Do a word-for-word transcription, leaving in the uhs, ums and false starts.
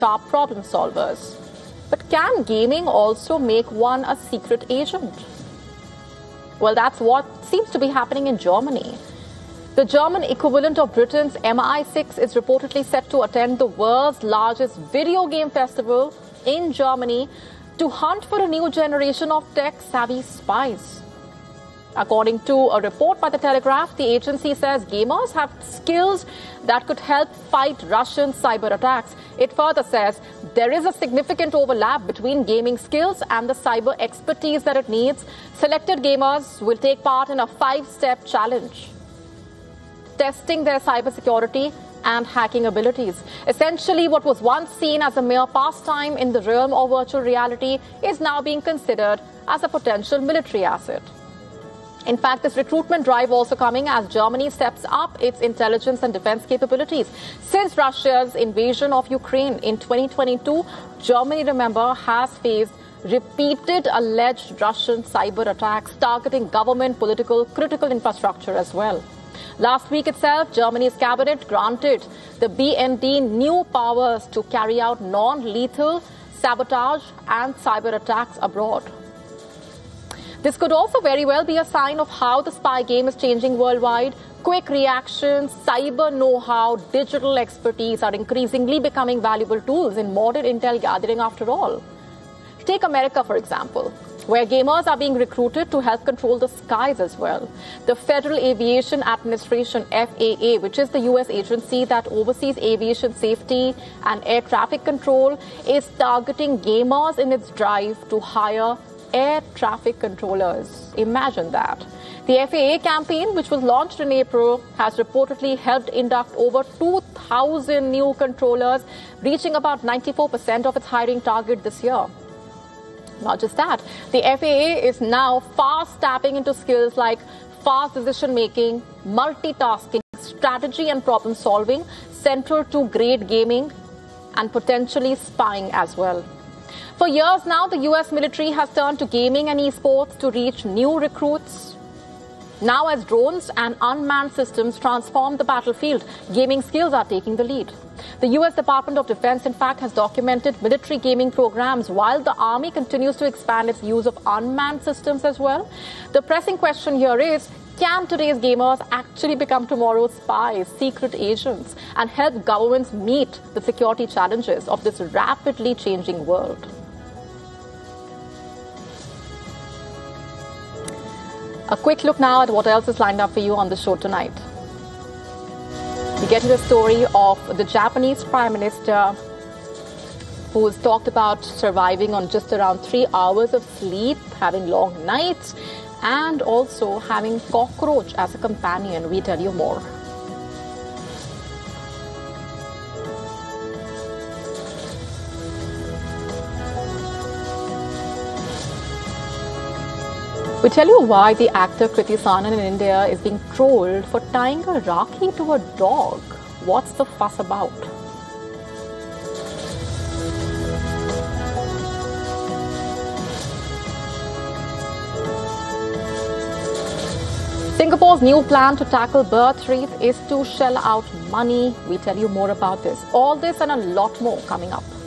sharp problem solvers. But can gaming also make one a secret agent? Well, that's what seems to be happening in Germany. The German equivalent of Britain's M I six is reportedly set to attend the world's largest video game festival in Germany to hunt for a new generation of tech-savvy spies. According to a report by The Telegraph, the agency says gamers have skills that could help fight Russian cyber attacks. It further says there is a significant overlap between gaming skills and the cyber expertise that it needs. Selected gamers will take part in a five-step challenge, testing their cybersecurity and hacking abilities. Essentially, what was once seen as a mere pastime in the realm of virtual reality is now being considered as a potential military asset. In fact, this recruitment drive also coming as Germany steps up its intelligence and defense capabilities. Since Russia's invasion of Ukraine in twenty twenty-two, Germany, remember, has faced repeated alleged Russian cyber attacks targeting government, political, critical infrastructure as well. Last week itself, Germany's cabinet granted the B N D new powers to carry out non-lethal sabotage and cyber attacks abroad. This could also very well be a sign of how the spy game is changing worldwide. Quick reactions, cyber know-how, digital expertise are increasingly becoming valuable tools in modern intel gathering after all. Take America, for example, where gamers are being recruited to help control the skies as well. The Federal Aviation Administration, F A A, which is the U S agency that oversees aviation safety and air traffic control, is targeting gamers in its drive to hire air traffic controllers. Imagine that. The F A A campaign, which was launched in April, has reportedly helped induct over two thousand new controllers, reaching about ninety-four percent of its hiring target this year. Not just that, the F A A is now fast tapping into skills like fast decision-making, multitasking, strategy and problem-solving, central to great gaming, and potentially spying as well. For years now, the U S military has turned to gaming and esports to reach new recruits. Now, as drones and unmanned systems transform the battlefield, gaming skills are taking the lead. The U S Department of Defense, in fact, has documented military gaming programs while the Army continues to expand its use of unmanned systems as well. The pressing question here is, can today's gamers actually become tomorrow's spies, secret agents, and help governments meet the security challenges of this rapidly changing world? A quick look now at what else is lined up for you on the show tonight. We get to the story of the Japanese Prime Minister, who's talked about surviving on just around three hours of sleep, having long nights, and also having cockroach as a companion. We tell you more. We tell you why the actor Kriti Sanon in India is being trolled for tying a Rakhi to a dog. What's the fuss about? Singapore's new plan to tackle birth rate is to shell out money. We tell you more about this. All this and a lot more coming up.